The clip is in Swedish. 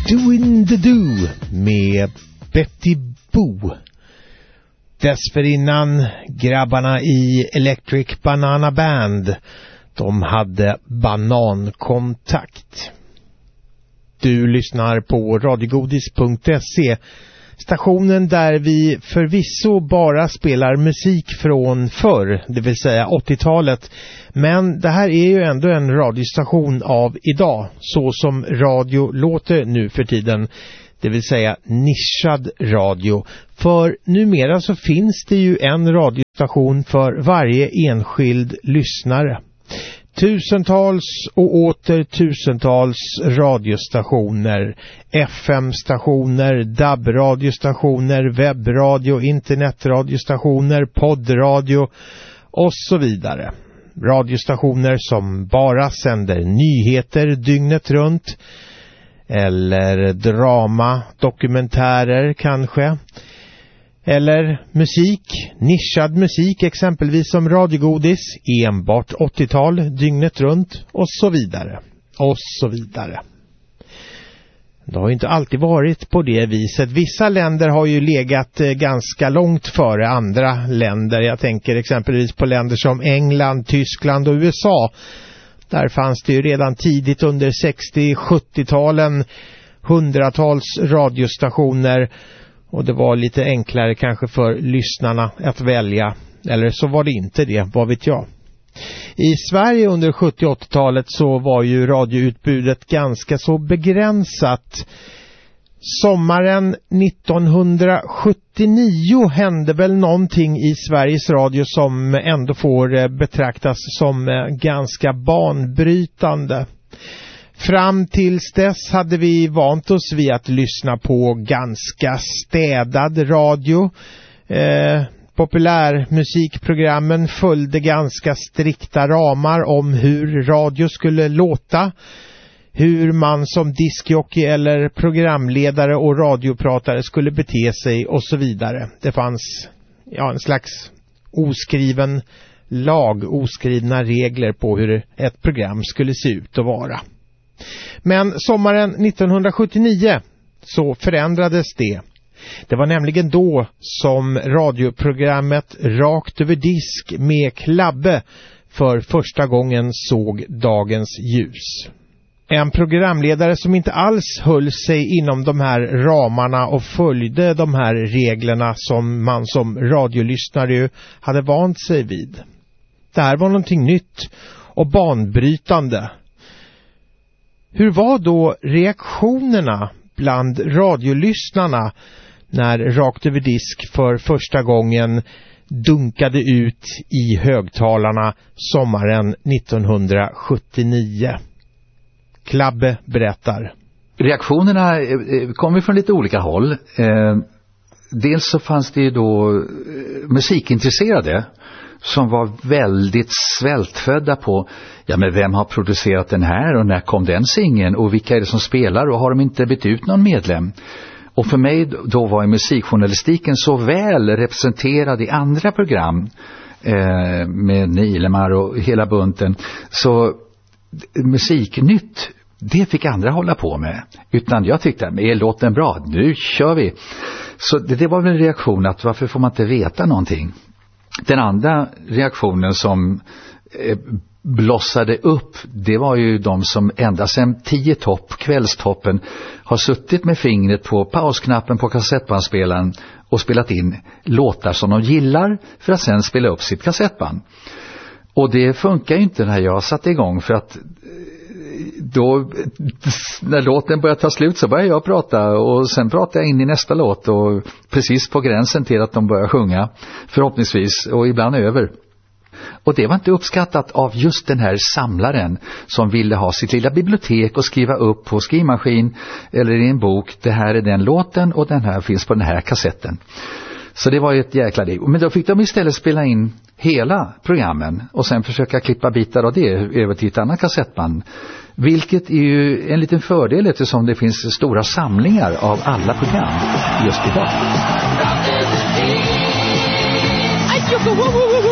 Doing the Do med Betty Boo. Dessförinnan grabbarna i Electric Banana Band. De hade Banankontakt. Du lyssnar på radiogodis.se, stationen där vi förvisso bara spelar musik från förr, det vill säga 80-talet. Men det här är ju ändå en radiostation av idag, så som radio låter nu för tiden. Det vill säga nischad radio. För numera så finns det ju en radiostation för varje enskild lyssnare. Tusentals och åter tusentals radiostationer, FM-stationer, DAB-radiostationer, webbradio, internetradiostationer, poddradio och så vidare. Radiostationer som bara sänder nyheter dygnet runt, eller drama, dokumentärer kanske. Eller musik, nischad musik exempelvis som radiogodis, enbart 80-tal, dygnet runt och så vidare. Och så vidare. Det har ju inte alltid varit på det viset. Vissa länder har ju legat ganska långt före andra länder. Jag tänker exempelvis på länder som England, Tyskland och USA. Där fanns det ju redan tidigt under 60-70-talen hundratals radiostationer. Och det var lite enklare kanske för lyssnarna att välja. Eller så var det inte det, vad vet jag. I Sverige under 70-80-talet så var ju radioutbudet ganska så begränsat. Sommaren 1979 hände väl någonting i Sveriges Radio som ändå får betraktas som ganska banbrytande. Fram tills dess hade vi vant oss vid att lyssna på ganska städad radio. Populärmusikprogrammen följde ganska strikta ramar om hur radio skulle låta. Hur man som diskjockey eller programledare och radiopratare skulle bete sig och så vidare. Det fanns en slags oskriven lag, oskrivna regler på hur ett program skulle se ut och vara. Men sommaren 1979 så förändrades det. Det var nämligen då som radioprogrammet Rakt över disk med Klabbe för första gången såg dagens ljus. En programledare som inte alls höll sig inom de här ramarna och följde de här reglerna som man som radiolyssnare hade vant sig vid. Det här var någonting nytt och banbrytande. Hur var då reaktionerna bland radiolyssnarna när Rakt över disk för första gången dunkade ut i högtalarna sommaren 1979? Klabbe berättar. Reaktionerna kom från lite olika håll. Dels så fanns det ju då musikintresserade som var väldigt svältfödda på men vem har producerat den här och när kom den singeln och vilka är det som spelar och har de inte bytt ut någon medlem? Och för mig då var ju musikjournalistiken så väl representerad i andra program med Nilemar och hela bunten, så musiknytt det fick andra hålla på med, utan jag tyckte är låten bra, nu kör vi. Så det var väl en reaktion att varför får man inte veta någonting. Den andra reaktionen som blossade upp, det var ju de som ända sedan 10 topp, kvällstoppen, har suttit med fingret på pausknappen på kassettbandspelaren och spelat in låtar som de gillar för att sen spela upp sitt kassettband. Och det funkar ju inte när jag satte igång, för att då när låten börjar ta slut så börjar jag prata och sen pratar jag in i nästa låt och precis på gränsen till att de börjar sjunga förhoppningsvis och ibland över. Och det var inte uppskattat av just den här samlaren som ville ha sitt lilla bibliotek och skriva upp på skrivmaskin eller i en bok, det här är den låten och den här finns på den här kassetten. Så det var ju ett jäkla liv. Men då fick de istället spela in hela programmen och sen försöka klippa bitar av det över till ett annat kassettband. Vilket är ju en liten fördel eftersom det finns stora samlingar av alla program just idag.